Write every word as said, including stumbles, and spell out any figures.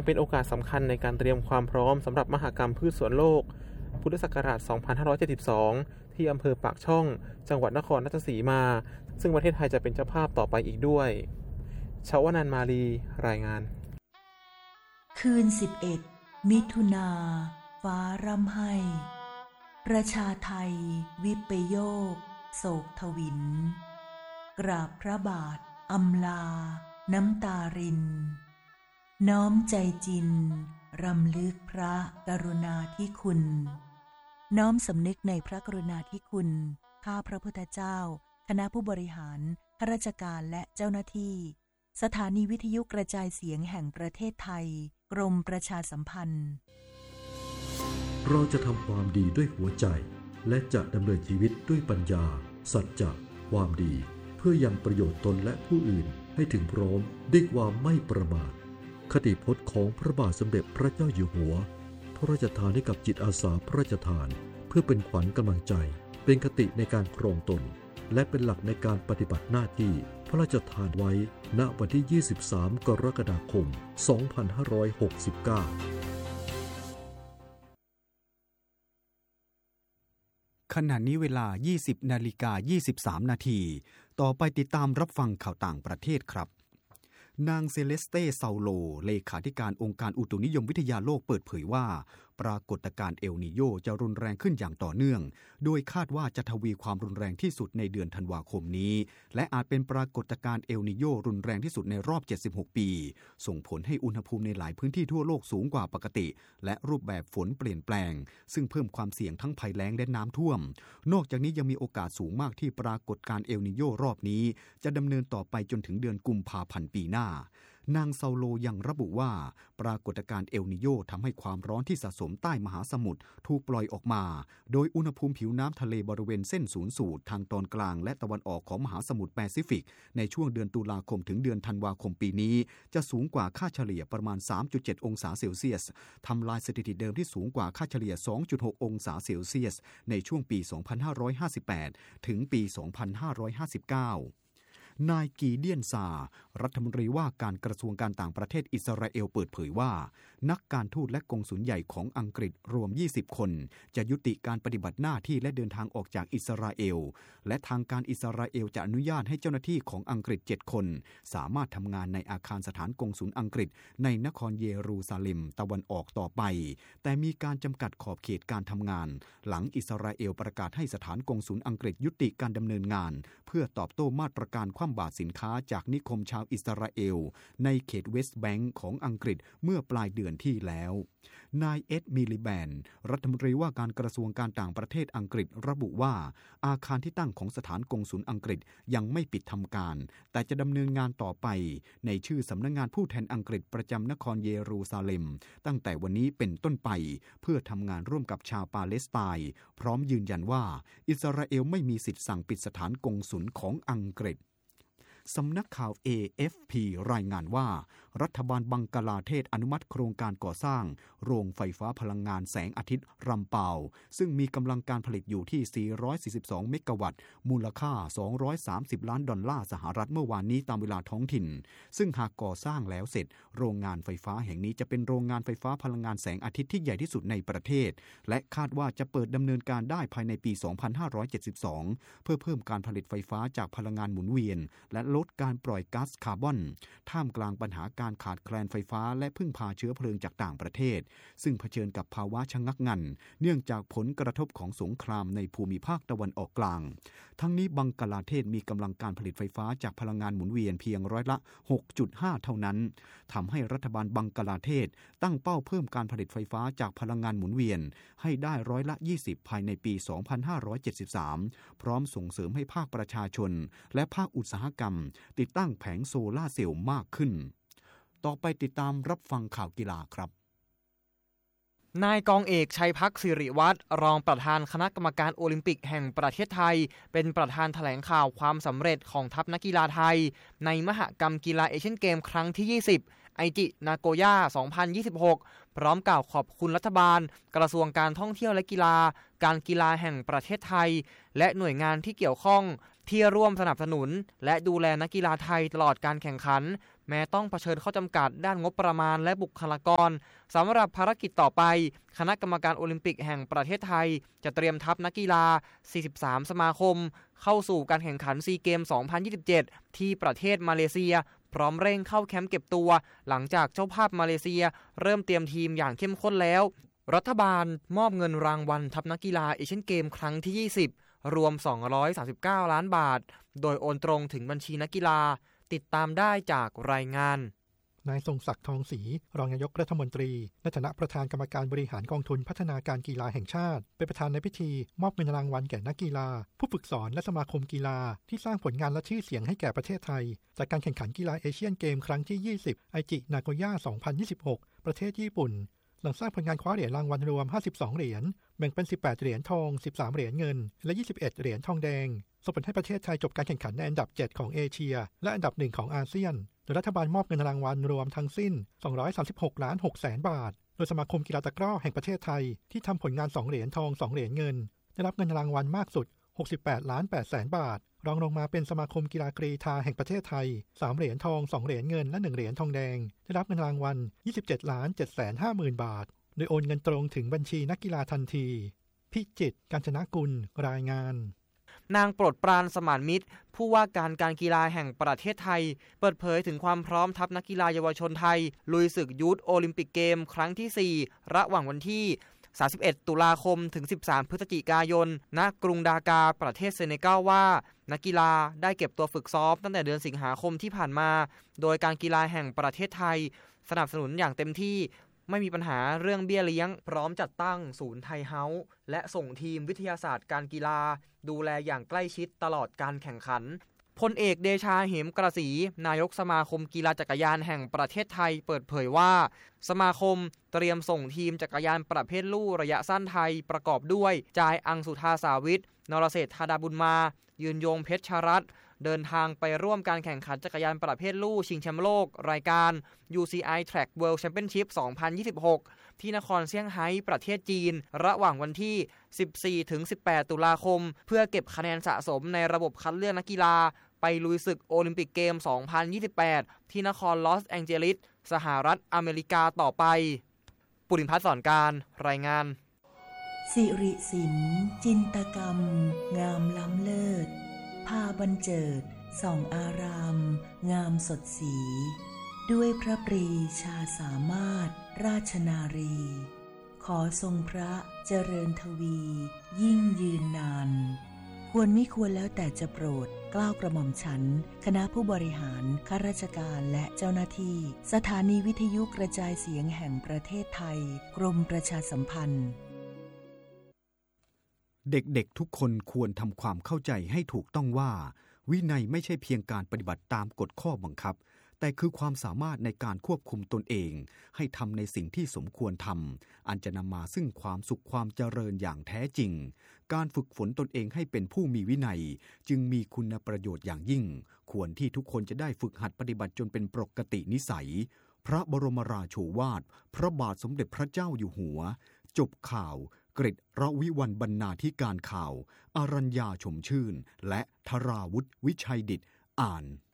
เป็นโอกาสสำคัญในการเตรียมความพร้อมสำหรับมหกรรมพืชสวนโลกพุทธศักราช สองพันห้าร้อยเจ็ดสิบสอง ที่อำเภอปากช่องจังหวัดนครราชสีมาซึ่งประเทศไทยจะเป็นเจ้าภาพต่อไปอีกด้วยชวนันท์มาลีรายงานคืนสิบเอ็ดมิถุนาฟ้าร่ำไห้ประชาไทยวิปโยคโศกทวินกราบพระบาทอำลาน้ำตารินน้อมใจจินรำลึกพระกรุณาธิคุณน้อมสำนึกในพระกรุณาธิคุณข้าพระพุทธเจ้าคณะผู้บริหารข้าราชการและเจ้าหน้าที่สถานีวิทยุกระจายเสียงแห่งประเทศไทยกรมประชาสัมพันธ์เราจะทำความดีด้วยหัวใจและจะดำเนินชีวิตด้วยปัญญาสัจจะความดีเพื่อยังประโยชน์ตนและผู้อื่นให้ถึงพร้อมด้วยความไม่ประมาทคติพจน์ของพระบาทสมเด็จพระเจ้าอยู่หัวพระราชทานให้กับจิตอาสาพระราชทานเพื่อเป็นขวัญกำลังใจเป็นคติในการครองตนและเป็นหลักในการปฏิบัติหน้าที่พระราชทานไว้ณวันที่ยี่สิบสามกรกฎาคมสองพันห้าร้อยหกสิบเก้าขณะนี้เวลา ยี่สิบนาฬิกายี่สิบสามนาทีต่อไปติดตามรับฟังข่าวต่างประเทศครับนางเซเลสเต้เซาโลเลขาธิการองค์การอุตุนิยมวิทยาโลกเปิดเผยว่าปรากฏการณ์เอลนีโญจะรุนแรงขึ้นอย่างต่อเนื่องโดยคาดว่าจะทวีความรุนแรงที่สุดในเดือนธันวาคมนี้และอาจเป็นปรากฏการณ์เอลนีโญรุนแรงที่สุดในรอบเจ็ดสิบหกปีส่งผลให้อุณหภูมิในหลายพื้นที่ทั่วโลกสูงกว่าปกติและรูปแบบฝนเปลี่ยนแปลงซึ่งเพิ่มความเสี่ยงทั้งภัยแล้งและน้ำท่วมนอกจากนี้ยังมีโอกาสสูงมากที่ปรากฏการณ์เอลนีโญรอบนี้จะดำเนินต่อไปจนถึงเดือนกุมภาพันธ์ปีหน้านางเซาโลยังระบุว่าปรากฏการณ์เอลนีโญทำให้ความร้อนที่สะสมใต้มหาสมุทรถูกปล่อยออกมาโดยอุณหภูมิผิวน้ำทะเลบริเวณเส้นศูนย์สูตรทางตอนกลางและตะวันออกของมหาสมุทรแปซิฟิกในช่วงเดือนตุลาคมถึงเดือนธันวาคมปีนี้จะสูงกว่าค่าเฉลี่ยประมาณ สามจุดเจ็ด องศาเซลเซียสทำลายสถิติเดิมที่สูงกว่าค่าเฉลี่ย สองจุดหก องศาเซลเซียสในช่วงปี สองพันห้าร้อยห้าสิบแปด ถึงปี สองพันห้าร้อยห้าสิบเก้านายกีเดียนซารัฐมนตรีว่าการกระทรวงการต่างประเทศอิสราเอลเปิดเผยว่านักการทูตและกงสุลใหญ่ของอังกฤษรวมยี่สิบคนจะยุติการปฏิบัติหน้าที่และเดินทางออกจากอิสราเอลและทางการอิสราเอลจะอนุญาตให้เจ้าหน้าที่ของอังกฤษเจ็ดคนสามารถทำงานในอาคารสถานกงสุลอังกฤษในนครเยรูซาเล็มตะวันออกต่อไปแต่มีการจำกัดขอบเขตการทำงานหลังอิสราเอลประกาศให้สถานกงสุลอังกฤษยุติการดำเนินงานเพื่อตอบโต้มาตรการคว่ำบาตรสินค้าจากนิคมชาวอิสราเอลในเขตเวสต์แบงก์ของอังกฤษเมื่อปลายเดือนที่แล้วนายเอ็ดมิลิแบนรัฐมนตรีว่าการกระทรวงการต่างประเทศอังกฤษระบุว่าอาคารที่ตั้งของสถานกงสุลอังกฤษยังไม่ปิดทำการแต่จะดำเนินงานต่อไปในชื่อสำนักงานผู้แทนอังกฤษประจำนครเยรูซาเล็มตั้งแต่วันนี้เป็นต้นไปเพื่อทำงานร่วมกับชาวปาเลสไตน์พร้อมยืนยันว่าอิสราเอลไม่มีสิทธิ์สั่งปิดสถานกงสุลของอังกฤษสำนักข่าว เอ เอฟ พี รายงานว่ารัฐบาลบังกลาเทศอนุมัติโครงการก่อสร้างโรงไฟฟ้าพลังงานแสงอาทิตย์รำเปาซึ่งมีกำลังการผลิตอยู่ที่สี่ร้อยสี่สิบสองเมกะวัตต์มูลค่าสองร้อยสามสิบล้านดอลลาร์สหรัฐเมื่อวานนี้ตามเวลาท้องถิ่นซึ่งหากก่อสร้างแล้วเสร็จโรงงานไฟฟ้าแห่งนี้จะเป็นโรงงานไฟฟ้าพลังงานแสงอาทิตย์ที่ใหญ่ที่สุดในประเทศและคาดว่าจะเปิดดำเนินการได้ภายในปี สองพันห้าร้อยเจ็ดสิบสอง เพื่อเพิ่มการผลิตไฟฟ้าจากพลังงานหมุนเวียนและลดการปล่อยก๊าซคาร์บอนท่ามกลางปัญหาการขาดแคลนไฟฟ้าและพึ่งพาเชื้อเพลิงจากต่างประเทศซึ่งเผชิญกับภาวะชะงักงันเนื่องจากผลกระทบของสงครามในภูมิภาคตะวันออกกลางทั้งนี้บังกลาเทศมีกำลังการผลิตไฟฟ้าจากพลังงานหมุนเวียนเพียงร้อยละ หกจุดห้า เท่านั้นทำให้รัฐบาลบังกลาเทศตั้งเป้าเพิ่มการผลิตไฟฟ้าจากพลังงานหมุนเวียนให้ได้ร้อยละยี่สิบภายในปี สองพันห้าร้อยเจ็ดสิบสาม พร้อมส่งเสริมให้ภาคประชาชนและภาคอุตสาหกรรมติดตั้งแผงโซล่าร์เซลล์มากขึ้นต่อไปติดตามรับฟังข่าวกีฬาครับนายกองเอกชัยพักสิริวัฒน์รองประธานคณะกรรมการโอลิมปิกแห่งประเทศไทยเป็นประธานแถลงข่าวความสำเร็จของทัพนักกีฬาไทยในมหกรรมกีฬาเอเชียนเกมครั้งที่ยี่สิบไอจินาโกย่าสองพันยี่สิบหกพร้อมกล่าวขอบคุณรัฐบาลกระทรวงการท่องเที่ยวและกีฬาการกีฬาแห่งประเทศไทยและหน่วยงานที่เกี่ยวข้องที่ร่วมสนับสนุนและดูแลนักกีฬาไทยตลอดการแข่งขันแม้ต้องเผชิญข้อจำกัดด้านงบประมาณและบุคลากรสำหรับภารกิจต่อไปคณะกรรมการโอลิมปิกแห่งประเทศไทยจะเตรียมทัพนักกีฬาสี่สิบสามสมาคมเข้าสู่การแข่งขันซีเกมสองพันยี่สิบเจ็ดที่ประเทศมาเลเซียพร้อมเร่งเข้าแคมป์เก็บตัวหลังจากเจ้าภาพมาเลเซียเริ่มเตรียมทีมอย่างเข้มข้นแล้วรัฐบาลมอบเงินรางวัลทัพนักกีฬาเอเชียนเกมครั้งที่ยี่สิบรวมสองร้อยสามสิบเก้าล้านบาทโดยโอนตรงถึงบัญชีนักกีฬาติดตามได้จากรายงานนายทรงศักดิ์ทองศรีรองนายกรัฐมนตรีในฐานะประธานกรรมการบริหารกองทุนพัฒนาการกีฬาแห่งชาติเป็นประธานในพิธีมอบเงินรางวัลแก่นักกีฬาผู้ฝึกสอนและสมาคมกีฬาที่สร้างผลงานและชื่อเสียงให้แก่ประเทศไทยจากการแข่งขันกีฬาเอเชียนเกมครั้งที่ยี่สิบไอจินาโกย่าสองพันยี่สิบหกประเทศญี่ปุ่นหลังสร้างผลงานคว้าเหรียญรางวัลรวมห้าสิบสองเหรียญแบ่งเป็นสิบแปดเหรียญทองสิบสามเหรียญเงินและยี่สิบเอ็ดเหรียญทองแดงส่งผลให้ประเทศไทยจบการแข่งขันในอันดับเจ็ดของเอเชียและอันดับหนึ่งของอาเซียนโดยรัฐบาลมอบเงินรางวัลรวมทั้งสิ้นสองร้อยสามสิบหกล้านหกแสนบาทโดยสมาคมกีฬาตะกร้อแห่งประเทศไทยที่ทำผลงานสองเหรียญทองสองเหรียญเงินได้รับเงินรางวัลมากสุดหกสิบแปดล้านแปดแสนบาทรองลงมาเป็นสมาคมกีฬากรีฑาแห่งประเทศไทยสามเหรียญทองสองเหรียญเงินและหนึ่งเหรียญทองแดงได้รับเงินรางวัลยี่สิบเจ็ดล้านเจ็ดแสนห้าหมื่นบาทโดยโอนเงินตรงถึงบัญชีนักกีฬาทันทีพิจิตร กาญจนกุลรายงานนางโปรดปรานสมานมิตรผู้ว่าการการกีฬาแห่งประเทศไทยเปิดเผยถึงความพร้อมทัพนักกีฬาเยาวชนไทยลุยศึกยูทโอลิมปิกเกมครั้งที่สี่ระหว่างวันที่สามสิบเอ็ดตุลาคมถึงสิบสามพฤศจิกายนณกรุงดากาประเทศเซเนกัลว่านักกีฬาได้เก็บตัวฝึกซ้อมตั้งแต่เดือนสิงหาคมที่ผ่านมาโดยการกีฬาแห่งประเทศไทยสนับสนุนอย่างเต็มที่ไม่มีปัญหาเรื่องเบี้ยเลี้ยงพร้อมจัดตั้งศูนย์ไทยเฮาส์และส่งทีมวิทยาศาสตร์การกีฬาดูแลอย่างใกล้ชิดตลอดการแข่งขันพลเอกเดชาเหมกระสีนายกสมาคมกีฬาจักรยานแห่งประเทศไทยเปิดเผยว่าสมาคมเตรียมส่งทีมจักรยานประเภทลู่ระยะสั้นไทยประกอบด้วยจายอังสุธาสาวิทนรเศรษฐธาดาบุญมายืนยงเพชรชรัตน์เดินทางไปร่วมการแข่งขันจักรยานประเภทลู่ชิงแชมป์โลกรายการ ยู ซี ไอ Track World Championship สองพันยี่สิบหกที่นครเซี่ยงไฮ้ประเทศจีนระหว่างวันที่สิบสี่ถึงสิบแปดตุลาคมเพื่อเก็บคะแนนสะสมในระบบคัดเลือกนักกีฬาไปลุยศึกโอลิมปิกเกมสองพันยี่สิบแปดที่นครลอสแองเจลิสสหรัฐอเมริกาต่อไปปุริพัฒน์สอนการรายงานสิริศิลป์จินตกรรมงามล้ำเลิศพาบรรเจิดส่องอารามงามสดสีด้วยพระปรีชาสามารถราชนารีขอทรงพระเจริญทวียิ่งยืนนานควรมิควรแล้วแต่จะโปรดเกล้ากระหม่อมฉันคณะผู้บริหารข้าราชการและเจ้าหน้าที่สถานีวิทยุกระจายเสียงแห่งประเทศไทยกรมประชาสัมพันธ์เด็กๆทุกคนควรทำความเข้าใจให้ถูกต้องว่าวินัยไม่ใช่เพียงการปฏิบัติตามกฎข้อบังคับแต่คือความสามารถในการควบคุมตนเองให้ทำในสิ่งที่สมควรทำอันจะนำมาซึ่งความสุขความเจริญอย่างแท้จริงการฝึกฝนตนเองให้เป็นผู้มีวินัยจึงมีคุณประโยชน์อย่างยิ่งควรที่ทุกคนจะได้ฝึกหัดปฏิบัติจนเป็นปกตินิสัยพระบรมราโชวาทพระบาทสมเด็จพระเจ้าอยู่หัวจบข่าวกฤษระวิวรรณบรรณาธิการข่าวอรัญญาชมชื่นและธราวุฒิวิชัยดิษฐ์อ่าน